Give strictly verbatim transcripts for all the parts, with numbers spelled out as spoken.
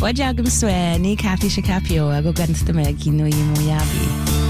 Wajagam swe ni Kathy Shakapio ago gansta me gino yimo yabi.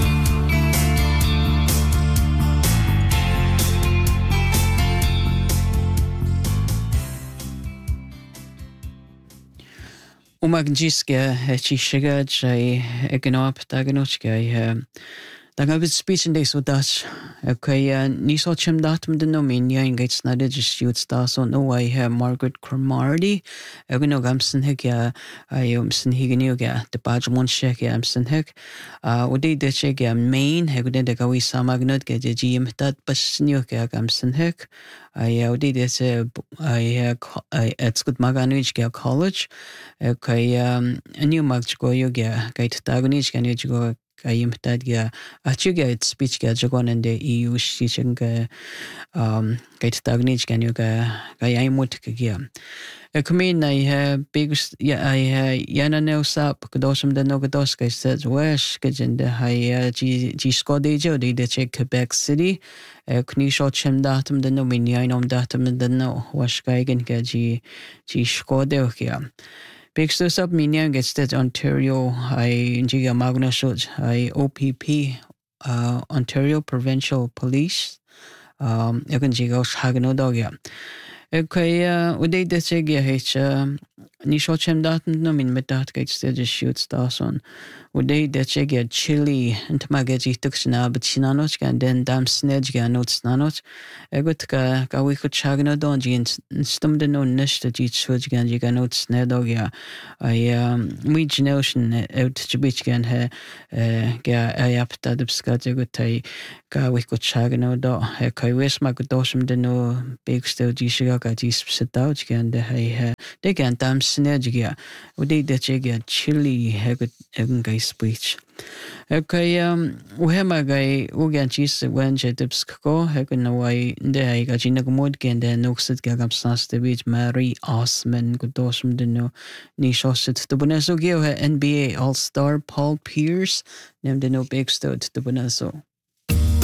Umagjiska chishiga jay eganop daganochka dan heb het speech in deze Dutch. Okay, ni so chim datum de nominia in gates na de just youth star so no I have Margaret Cromarty. Egano gamsen hek ja I umsen higenu ja de bajmon shek ja umsen hek. Uh odi de che ja main hek de de gawi samagnot ge de gym dat basnyo ja gamsen hek. I odi de se I it's good maganuj ja college. Okay, um a new mag go yoga gate dagunij kan you go Kayim tadga achuga it speech ga jogon and the E U shishing um gate tagnich can you ga gayimut kagya. A comin I have big yeah I have yana no sap kadosum the nogadoska says wesh gajan the high G G Scodejo the check Quebec City. A knisho chem datum the nominia nom datum the no wash gaigan gaji G Scodeokia. Big sub meaning gets that Ontario I Giga Magna Shoot I O P P uh Ontario Provincial Police um you can Giga Hagano Dogia. Okay, uh we did the Sigia H ni shot chem datum no min met dat gets the just shoot stars on. We did the Sigia Chili and Magaji Tuxna but Sinanoch and then dam snedge ga notes nanot. I got ka ka we could chagno donji and stum the no nish that you switch gan you can notes nedogia. I um we notion out to beach gan he uh ga I up that upscat you got I ka we could chagno do he kai wes ma good dosum the no big still jishiga ga jis sit out gan the he they can dam snedge ga. We did the Sigia Chili he good guys speech. Okay, um, we have a guy who can choose when she tips go. I can know why the I got in a mood again. Then no sit gagam sans the beach Mary Osman good dosum the no nisho sit to Bonazo give her N B A All Star Paul Pierce named the no big stud to Bonazo.